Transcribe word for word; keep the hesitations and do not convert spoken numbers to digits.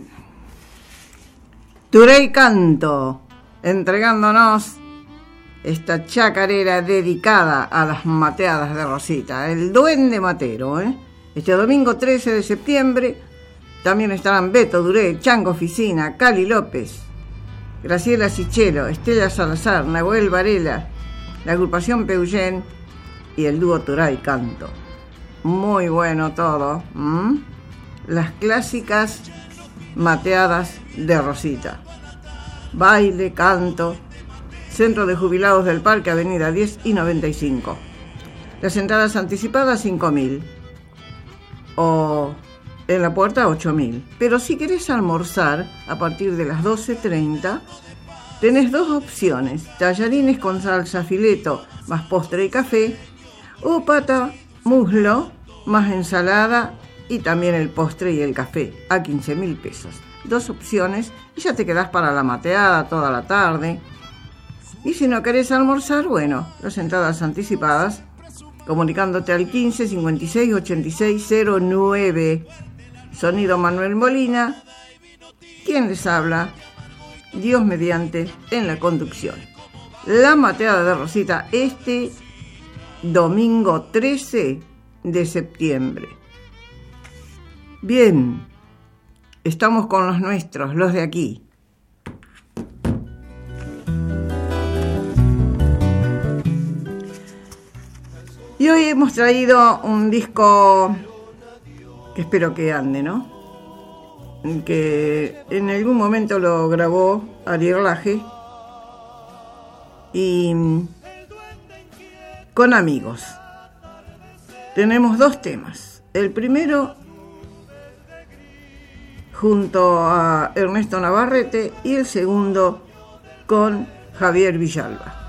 Turey Canto, entregándonos esta chacarera dedicada a las mateadas de Rosita, el duende matero, ¿eh? Este domingo trece de septiembre también estarán Beto Duré, Chango Oficina, Cali López, Graciela Sichelo, Estela Salazar, Nahuel Varela, la agrupación Peugen y el dúo Turey Canto. Muy bueno todo. ¿Mm? Las clásicas mateadas de Rosita. Baile, canto. Centro de Jubilados del Parque, Avenida diez y noventa y cinco. Las entradas anticipadas cinco mil. O en la puerta ocho mil. Pero si querés almorzar a partir de las doce treinta, tenés dos opciones: tallarines con salsa fileto más postre y café, o pata muslo más ensalada y también el postre y el café a quince mil pesos. Dos opciones y ya te quedás para la mateada toda la tarde. Y si no querés almorzar, bueno, las entradas anticipadas, comunicándote al quince cincuenta y seis ochenta y seis cero nueve. Sonido Manuel Molina. ¿Quién les habla? Dios mediante en la conducción. La mateada de Rosita este domingo trece de septiembre. Bien, estamos con los nuestros, los de aquí. Y hoy hemos traído un disco que espero que ande, ¿no? Que en algún momento lo grabó Ariel Laje y con amigos. Tenemos dos temas. El primero junto a Ernesto Navarrete y el segundo con Javier Villalba.